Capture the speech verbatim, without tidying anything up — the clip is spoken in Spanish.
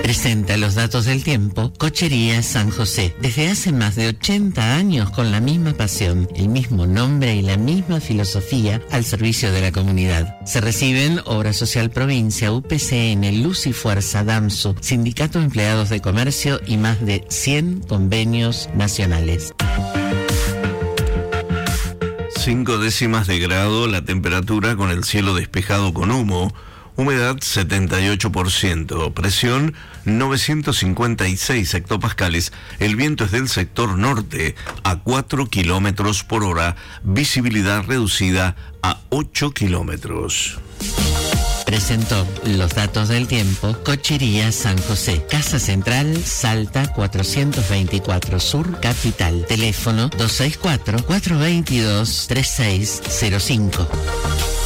Presenta los datos del tiempo Cochería San José. Desde hace más de ochenta años con la misma pasión, el mismo nombre y la misma filosofía al servicio de la comunidad. Se reciben Obra Social Provincia, U P C N, Luz y Fuerza, DAMSU, Sindicato de Empleados de Comercio y más de cien convenios nacionales. Cinco décimas de grado la temperatura con el cielo despejado con humo. Humedad setenta y ocho por ciento, presión novecientos cincuenta y seis hectopascales, el viento es del sector norte a cuatro kilómetros por hora, visibilidad reducida a ocho kilómetros. Presentó los datos del tiempo Cochería San José, Casa Central, Salta cuatrocientos veinticuatro Sur, Capital. Teléfono dos seis cuatro, cuatro dos dos, tres seis cero cinco.